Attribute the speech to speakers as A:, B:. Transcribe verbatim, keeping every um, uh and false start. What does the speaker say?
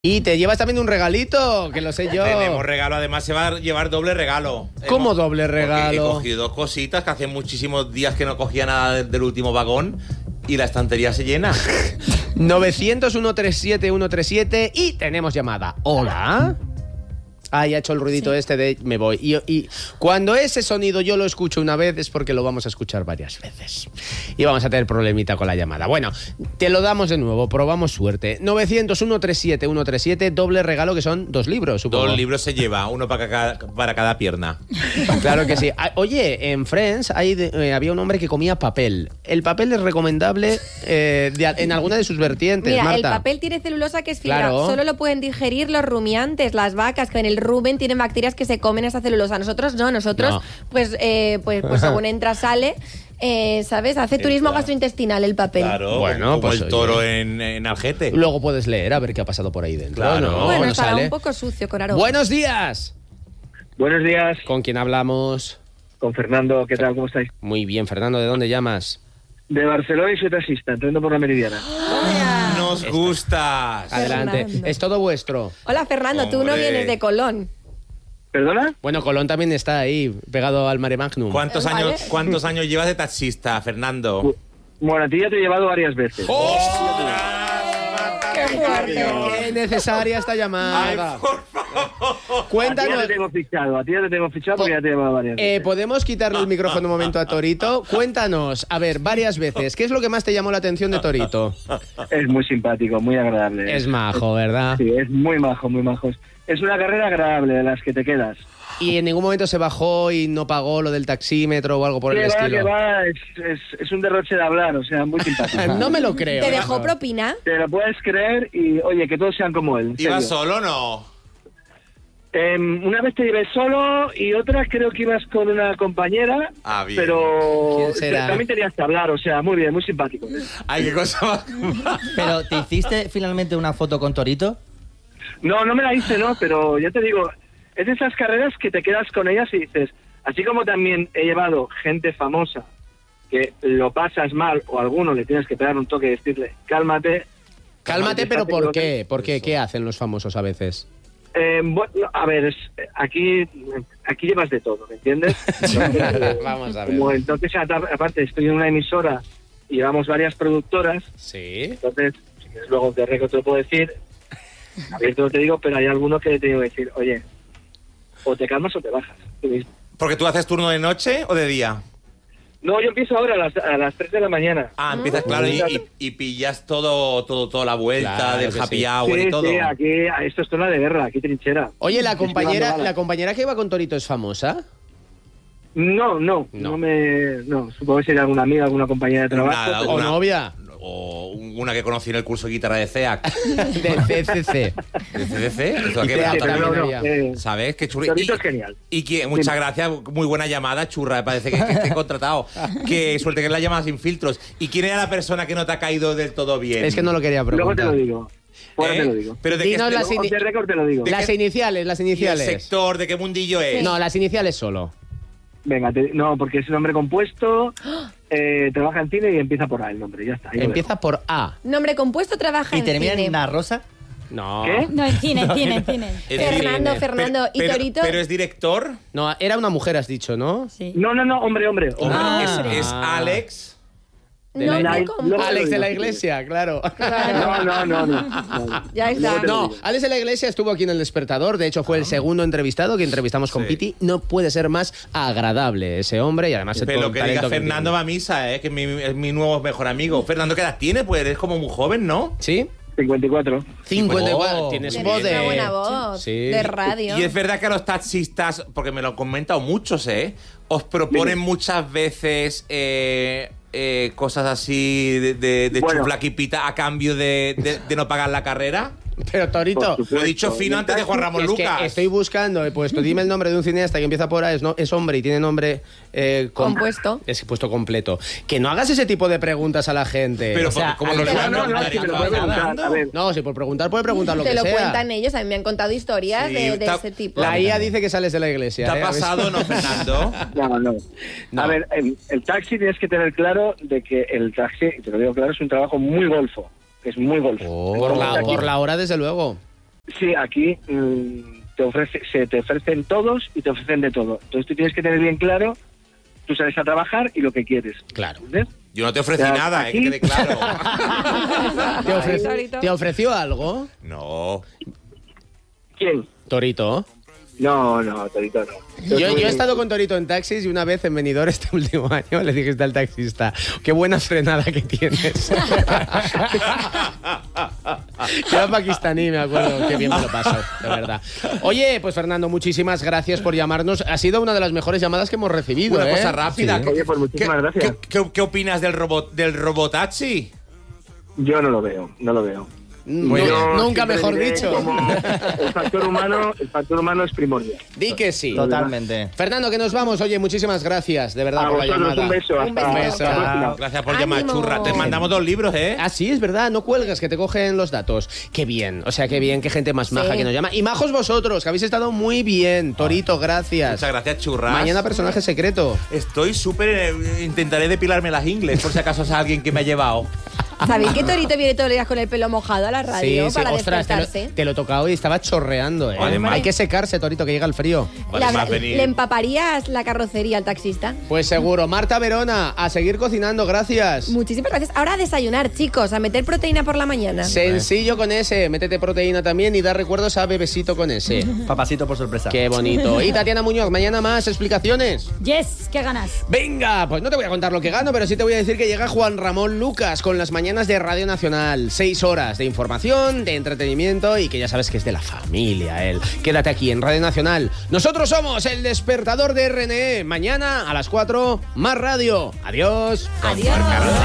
A: Y te llevas también un regalito, que lo sé yo.
B: Tenemos regalo, además se va a llevar doble regalo.
A: ¿Cómo
B: Hemos,
A: doble regalo?
B: He cogido dos cositas que hace muchísimos días que no cogía nada del último vagón y la estantería se llena.
A: novecientos, ciento treinta y siete, ciento treinta y siete y tenemos llamada. ¿Hola? Ah, ya ha hecho el ruidito sí. este de me voy. Y, y cuando ese sonido yo lo escucho una vez es porque lo vamos a escuchar varias veces. Y vamos a tener problemita con la llamada. Bueno, te lo damos de nuevo, probamos suerte. novecientos, ciento treinta y siete, ciento treinta y siete, doble regalo que son dos libros, supongo.
B: Dos libros se lleva, uno para cada, para cada pierna.
A: Claro que sí. Oye, en Friends hay de, eh, había un hombre que comía papel. ¿El papel es recomendable eh, de, en alguna de sus vertientes,
C: Mira,
A: Marta?
C: el papel tiene celulosa que es fibra.
A: Claro.
C: Solo lo pueden digerir los rumiantes, las vacas, que en el rumen tienen bacterias que se comen esa celulosa. Nosotros no, nosotros
A: No.
C: pues eh, pues, pues según entra, sale, eh, ¿sabes? Hace turismo
B: Entra.
C: gastrointestinal el papel.
B: Claro,
A: Bueno,
B: como
A: pues,
B: el toro
A: oye.
B: en, en Algete.
A: Luego puedes leer a ver qué ha pasado por ahí dentro.
B: Claro.
A: ¿no?
C: Bueno,
A: No
C: estará
A: sale.
C: un poco sucio con aroma.
A: Buenos días.
D: Buenos días,
A: ¿Con quién hablamos?
D: con Fernando, ¿qué tal? ¿Cómo estáis?
A: Muy bien, Fernando, ¿de dónde llamas?
D: De Barcelona y soy taxista, entrando por la Meridiana.
B: Nos gustas.
A: Adelante.
C: Fernando.
A: Es todo vuestro.
C: Hola, Fernando, tú no
B: Hombre.
C: vienes de Colón.
D: ¿Perdona?
A: Bueno, Colón también está ahí, pegado al Mare Magnum.
B: ¿Cuántos
C: Vale.
B: años, ¿Cuántos años llevas de taxista, Fernando?
D: Bueno, a ti ya te he llevado varias veces.
C: ¡Qué fuerte!
A: Qué necesaria esta llamada.
D: A ti
A: Cuéntanos.
D: ya te tengo fichado, a ti ya te tengo fichado porque ya te he llevado varias
A: Eh,
D: veces.
A: ¿Podemos quitarle el micrófono un momento a Torito? Cuéntanos, a ver, varias veces, ¿qué es lo que más te llamó la atención de Torito?
D: Es muy simpático, muy agradable.
A: Es majo, ¿verdad?
D: Sí, es muy majo, muy majo. Es una carrera agradable de las que te quedas.
A: Y en ningún momento se bajó y no pagó lo del taxímetro o algo por el
D: Que va, que
A: estilo.
D: va, es, es, es un derroche de hablar, o sea, muy simpático.
A: No me lo creo.
C: ¿Te
A: ¿eh?
C: dejó propina?
D: Te lo puedes creer y, oye, que todos sean como él. en
B: ¿Ibas
D: serio.
B: solo o no?
D: Eh, una vez te llevé solo y otra creo que ibas con una compañera,
B: Ah, bien.
D: pero
A: ¿Quién será?
D: también tenías que hablar, o sea, muy bien, muy simpático.
B: Ay, qué cosa más.
E: Pero, ¿te hiciste finalmente una foto con Torito?
D: No, no me la hice, no, pero ya te digo, es de esas carreras que te quedas con ellas y dices, así como también he llevado gente famosa que lo pasas mal o a alguno le tienes que pegar un toque y decirle, cálmate.
A: Cálmate, pero
D: Fíjate
A: ¿por
D: lo que-
A: qué? ¿Por qué? ¿Qué hacen los famosos a veces?
D: Eh, bueno, a ver, es- aquí aquí llevas de todo, ¿me entiendes? Entonces,
A: Vamos a ver.
D: Como entonces, a- aparte, estoy en una emisora y llevamos varias productoras,
A: Sí.
D: entonces, si quieres luego de récord te lo puedo decir, abierto te digo, pero hay algunos que te digo decir, oye, o te calmas o te bajas, tú mismo.
B: ¿Porque tú haces turno de noche o de día?
D: No, yo empiezo ahora a las, a las tres de la mañana.
B: Ah, empiezas, claro, y, y- y pillas todo, todo, toda la vuelta
A: Claro
B: del
A: que
B: happy
A: sí.
B: hour
D: Sí,
B: y todo.
D: sí, aquí, esto es zona de guerra, aquí trinchera.
A: Oye, la
D: Estoy
A: compañera,
D: llevando balas.
A: la compañera que iba con Torito es famosa.
D: No, no,
A: No.
D: no, me... No, supongo que sería alguna amiga, alguna compañera de trabajo.
B: Nada,
D: pero-
A: ¿O
B: Una-
A: novia?
B: O una que conocí en el curso de guitarra de C E A C.
A: De C C C.
B: ¿De C D C? ¿Eso a qué
A: Y
B: me
A: teatro
D: Sí,
B: ha
D: pero
B: tocado?
D: no,
A: había.
D: no, eh,
B: ¿Sabes? Qué churri.
D: Torito
B: Y-
D: es genial.
B: Y que, muchas gracias, muy buena llamada, churra, parece que, que esté contratado. Qué suerte que es la llamada sin filtros. ¿Y quién era la persona que no te ha caído del todo bien?
A: Es que no lo quería
D: Luego te
A: preguntar.
D: lo digo. Fuera
B: ¿Eh?
D: te lo digo.
B: Pero de qué,
A: Dinos
B: de-
A: las
D: Luego,
A: ini-
D: de récord te lo digo.
B: ¿De
A: Las
B: qué-
A: iniciales, las
B: y el
A: iniciales.
B: sector, de qué mundillo es.
A: No, las iniciales solo.
D: Venga, te- no, porque es un nombre compuesto, eh, trabaja en cine y empieza por A el nombre, ya está. ahí lo
A: Empieza por A.
C: Nombre compuesto, trabaja
E: ¿Y
C: en
E: termina
C: cine.
E: en una rosa?
A: No.
D: ¿Qué?
F: No, en cine, en cine, en cine.
B: Es
C: Fernando,
B: decir,
C: Fernando.
B: pero-
C: ¿Y
B: pero-
C: Torito?
B: Pero es director.
A: No, era una mujer, has dicho, ¿no?
F: Sí.
D: dedo. No, no, no, hombre, hombre. hombre.
E: Ah.
B: Es, es Alex.
A: de la-
C: Nombre
D: la-
C: compuesto.
A: Alex de la Iglesia, claro.
D: No, no, no, no. no.
C: Ya está.
D: Luego te lo
A: No,
D: digo.
A: Alex de la Iglesia estuvo aquí en El Despertador. De hecho, fue el segundo entrevistado que entrevistamos con
B: Sí.
A: Piti. No puede ser más agradable ese hombre y además el
B: Pero
A: todo
B: que
A: el
B: diga
A: talento que
B: Fernando
A: tiene.
B: va a misa, ¿eh? Que es mi, es mi nuevo mejor amigo. Fernando, ¿qué edad tiene? Pues eres como muy joven, ¿no?
A: ¿Sí?
D: cincuenta y cuatro.
A: cincuenta y cuatro.
E: Oh.
A: Tienes
C: Tienes
A: voz de...
C: una buena voz
A: Sí.
C: de radio.
B: Y es verdad que a los taxistas, porque me lo han comentado muchos, ¿eh? Os proponen
D: Dime.
B: muchas veces eh, eh, cosas así de, de, de
D: Bueno.
B: chuflaquipita a cambio de, de- de no pagar la carrera.
A: Pero Torito,
D: Por supuesto.
B: Lo he dicho fino antes de Juan Ramón
A: es
B: Lucas.
A: que estoy buscando, he puesto, dime el nombre de un cineasta que empieza por A, es, no, es hombre y tiene nombre eh, com-
C: Compuesto.
A: Es puesto completo. Que no hagas ese tipo de preguntas a la gente.
B: Pero
A: O sea,
B: como
A: al-
B: lo
D: No,
B: levanto,
D: no, no,
B: Darío,
D: si me lo
B: ¿no?
D: puede preguntar. A ver,
A: No, si por preguntar puede preguntar lo
C: Te
A: que
C: lo
A: sea.
C: cuentan ellos, a mí me han contado historias
B: Sí,
C: de, de
B: ta-
C: ese tipo.
A: La I A dice que sales de la iglesia.
B: ¿Te ha
A: ¿eh? A ver si-
B: pasado, no, Fernando?
D: no, no.
A: No.
D: A ver, el, el taxi tienes que tener claro de que el taxi, te lo digo claro, es un trabajo muy golfo. Es muy golfo.
A: Por la, por la hora, desde luego.
D: sí, aquí mm, te ofrece, se te ofrecen todos y te ofrecen de todo. Entonces tú tienes que tener bien claro, tú sales a trabajar y lo que quieres.
A: Claro.
D: ¿Entiendes?
B: Yo no te ofrecí
D: O sea,
B: nada,
D: aquí-
B: eh, que quede claro.
A: ¿Te, ofre-
C: Torito.
A: ¿Te ofreció algo?
B: No.
D: ¿Quién?
A: Torito.
D: No, no, Torito no.
A: Yo, yo he estado con Torito en taxis y una vez en Benidorm este último año le dijiste al taxista, qué buena frenada que tienes. Era pakistaní, me acuerdo, qué bien me lo paso, de verdad. Oye, pues Fernando, muchísimas gracias por llamarnos. Ha sido una de las mejores llamadas que hemos recibido.
B: Una
A: ¿eh?
B: cosa rápida.
A: Sí.
B: ¿qué-
D: Oye, pues muchísimas
B: qué-
D: gracias.
B: ¿qué, qué, qué opinas del robot del robotaxi?
D: Yo no lo veo, no lo veo.
A: Muy
D: Yo
A: bien. Nunca
D: siempre
A: mejor
D: diré
A: dicho.
D: como el factor humano, el factor humano es primordial.
A: Di que sí.
E: Totalmente.
A: Fernando, que nos vamos. Oye, muchísimas gracias, de verdad,
D: A
A: por la
D: vosotros
A: llamada.
D: un beso,
C: Un
D: hasta,
C: beso.
D: hasta la próxima.
B: Gracias por
C: ¡Ánimo!
B: llamar, churra. Te mandamos dos libros, ¿eh?
A: Ah, sí, es verdad, no cuelgas, que te cogen los datos. Qué bien, o sea, qué bien, qué gente más maja
C: Sí.
A: que nos llama. Y majos vosotros, que habéis estado muy bien. Torito, gracias.
B: Muchas gracias, churras.
A: Mañana personaje secreto.
B: Estoy súper... eh, intentaré depilarme las ingles, por si acaso es alguien que me ha llevado.
C: ¿Sabéis que Torito viene todos los días con el pelo mojado a la radio para
A: ostras, te lo,
C: despertarse?
A: te lo he tocado y estaba chorreando, ¿eh?
B: Además-
A: Hay que secarse, Torito, que llega el frío.
B: Vale,
C: La-
B: más venir.
C: ¿Le empaparías la carrocería al taxista?
A: Pues seguro. Marta Verona, a seguir cocinando, gracias.
C: Muchísimas gracias. Ahora a desayunar, chicos, a meter proteína por la mañana.
A: Sencillo con ese, métete proteína también y da recuerdos a Bebesito con ese.
E: Papacito por sorpresa.
A: Qué bonito. Y Tatiana Muñoz, mañana más explicaciones.
F: Yes, ¿qué ganas?
A: Venga, pues no te voy a contar lo que gano, pero sí te voy a decir que llega Juan Ramón Lucas con las mañanas de Radio Nacional. Seis horas de información, de entretenimiento y que ya sabes que es de la familia él. Quédate aquí en Radio Nacional. Nosotros somos el despertador de R N E. Mañana a las cuatro, más radio. Adiós.
C: Adiós.